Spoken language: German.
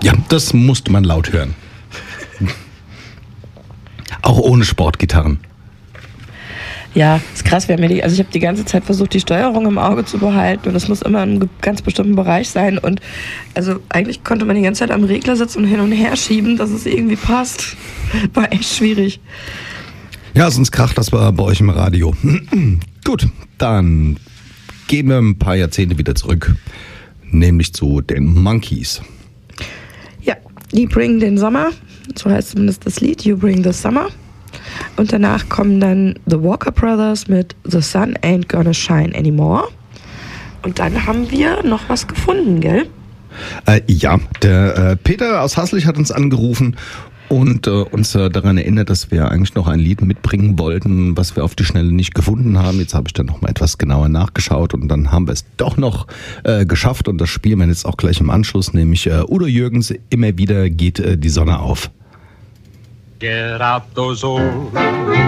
Ja, das musste man laut hören. Auch ohne Sportgitarren. Ja, ist krass, also ich habe die ganze Zeit versucht, die Steuerung im Auge zu behalten und es muss immer in einem ganz bestimmten Bereich sein und also eigentlich konnte man die ganze Zeit am Regler sitzen und hin und her schieben, dass es irgendwie passt. War echt schwierig. Ja, sonst kracht das bei euch im Radio. Gut, dann gehen wir ein paar Jahrzehnte wieder zurück, nämlich zu den Monkees. Ja, die bringen den Sommer, so heißt zumindest das Lied, You Bring the Summer. Und danach kommen dann The Walker Brothers mit The Sun Ain't Gonna Shine Anymore. Und dann haben wir noch was gefunden, gell? Ja, der Peter aus Haßlich hat uns angerufen und uns daran erinnert, dass wir eigentlich noch ein Lied mitbringen wollten, was wir auf die Schnelle nicht gefunden haben. Jetzt habe ich dann noch mal etwas genauer nachgeschaut und dann haben wir es doch noch geschafft und das spielen wir jetzt auch gleich im Anschluss, nämlich Udo Jürgens, Immer wieder geht die Sonne auf. Get out those old